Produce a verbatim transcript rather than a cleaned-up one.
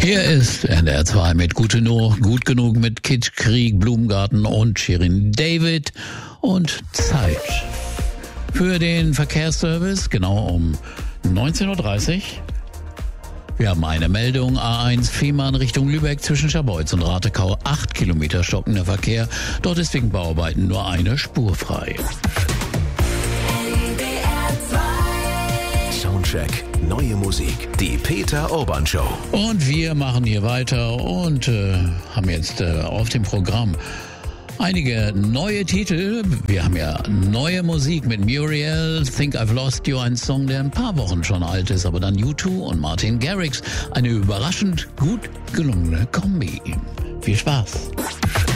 Hier ist N D R zwei mit Gut genug, gut genug mit Kitschkrieg, Blumengarten und Shirin David und Zeit für den Verkehrsservice, genau um neunzehn Uhr dreißig. Wir haben eine Meldung, A eins Fehmarn Richtung Lübeck zwischen Scharbeutz und Ratekau, acht Kilometer stockender Verkehr. Dort ist wegen Bauarbeiten nur eine Spur frei. Soundcheck, neue Musik, die Peter Urban Show. Und wir machen hier weiter und äh, haben jetzt äh, auf dem Programm einige neue Titel. Wir haben ja neue Musik mit Muriel, Think I've Lost You, ein Song, der ein paar Wochen schon alt ist, aber dann U zwei und Martin Garrix. Eine überraschend gut gelungene Kombi. Viel Spaß.